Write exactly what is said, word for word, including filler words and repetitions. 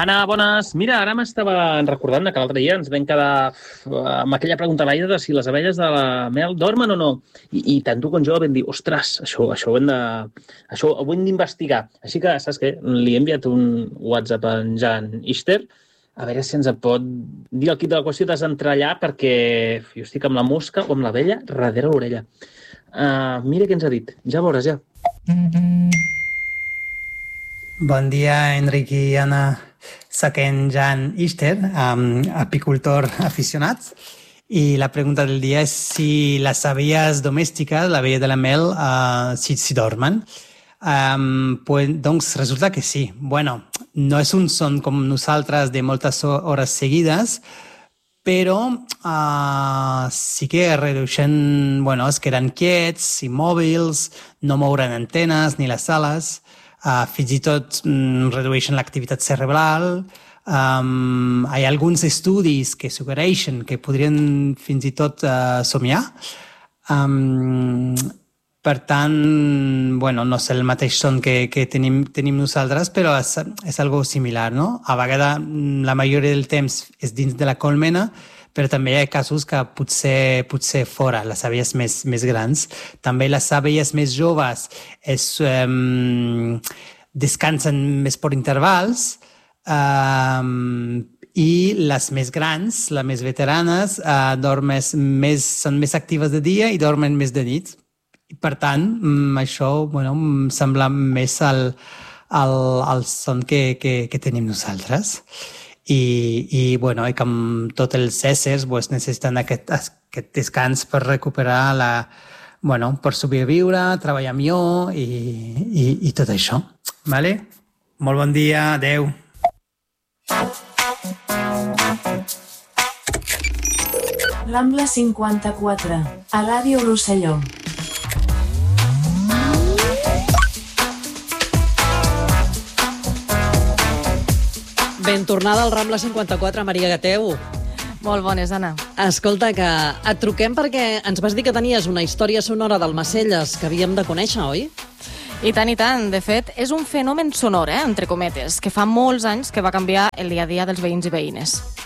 Anna, bones. Mira, ara m'estava recordant que l'altre dia ens vam quedar amb aquella pregunta a l'aire de si les abelles de la mel dormen o no. I, i tant tu com jo vam dir, ostres, això, això ho hem de, això ho hem d'investigar. Així que, saps què? Li he enviat un WhatsApp a en Jan Ister a veure si ens pot dir el quid de la qüestió, desentrellar, perquè jo estic amb la mosca o amb l'abella darrere l'orella. Uh, mira què ens ha dit. Ja veuràs, ja. Bon dia, Enric i Anna. Soc en Jan Ister, um, apicultor aficionat, i la pregunta del dia és si les abelles domèstiques, l'abella de la mel, uh, si, si dormen. Um, pues, doncs resulta que sí. Bueno, no és un son com nosaltres de moltes hores seguides, però uh, sí que redueixen, bueno, es queden quiets, immòbils, no mouren antenes ni les ales, uh, fins i tot um, redueixen l'activitat cerebral. Um, hi ha alguns estudis que suggereixen que podrien fins i tot uh, somiar. Um, per tant, bueno, no és el mateix son que, que tenim, tenim nosaltres, però és, és algo similar, no? A vegades, la majoria del temps és dins de la colmena, però també hi ha casos que potser, potser fora, les abelles més, més grans. També les abelles més joves es, um, descansen més per intervals, um, i les més grans, les més veteranes, uh, dormes més, són més actives de dia i dormen més de nit. Per tant, això bueno, em sembla més el, el, el son que, que, que tenim nosaltres. I, i, bueno, i com tots els éssers pues, necessiten aquest, aquest descans per recuperar la, bueno, per sobreviure, treballar millor i, i, i tot això. Vale? Molt bon dia, adeu. Rambla cinquanta-quatre, a Ràdio Rosselló. Ben tornada al Rambla cinquanta-quatre, Maria Gateu. Molt bones, Anna. Escolta, que et truquem perquè ens vas dir que tenies una història sonora d'Almacelles que havíem de conèixer, oi? I tant, i tant. De fet, és un fenomen sonor, eh, entre cometes, que fa molts anys que va canviar el dia a dia dels veïns i veïnes.